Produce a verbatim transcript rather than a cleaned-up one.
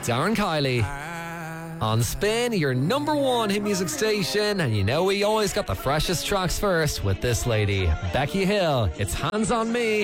Darren Kiley. On Spin, your number one hit music station. And you know we always got the freshest tracks first with this lady, Becky Hill. It's Hands on Me.